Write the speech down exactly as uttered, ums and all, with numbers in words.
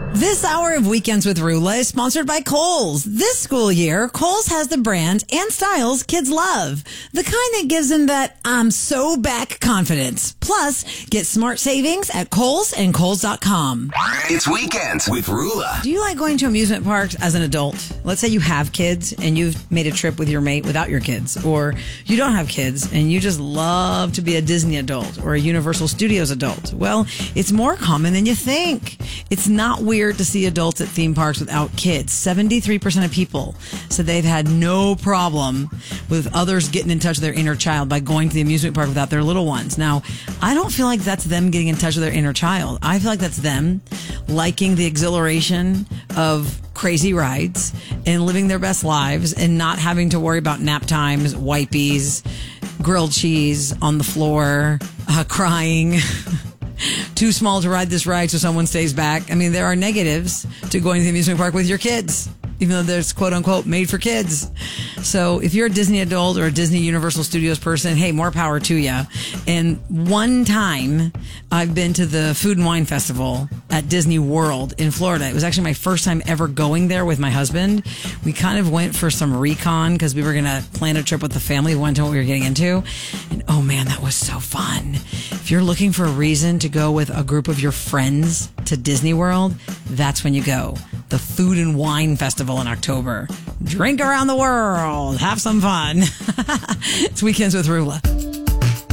This hour of Weekends with Rula is sponsored by Kohl's. This school year, Kohl's has the brand and styles kids love. The kind that gives them that I'm so back confidence. Plus, get smart savings at Kohl's and Kohl's dot com. It's Weekends with Rula. Do you like going to amusement parks as an adult? Let's say you have kids and you've made a trip with your mate without your kids. Or you don't have kids and you just love to be a Disney adult or a Universal Studios adult. Well, it's more common than you think. It's not weird to see adults at theme parks without kids. seventy-three percent of people said they've had no problem with others getting in touch with their inner child by going to the amusement park without their little ones. Now, I don't feel like that's them getting in touch with their inner child. I feel like that's them liking the exhilaration of crazy rides and living their best lives and not having to worry about nap times, wipies, grilled cheese on the floor, uh, crying. Too small to ride this ride so someone stays back. I mean, there are negatives to going to the amusement park with your kids, even though there's quote unquote made for kids. So if you're a Disney adult or a Disney Universal Studios person, hey, more power to you. And one time I've been to the Food and Wine Festival at Disney World in Florida. It was actually my first time ever going there with my husband. We kind of went for some recon because we were going to plan a trip with the family. We wanted to know what we were getting into. And oh man, that was so fun. If you're looking for a reason to go with a group of your friends to Disney World, that's when you go. The Food and Wine Festival in October. Drink around the world. Have some fun. It's Weekends with Rula.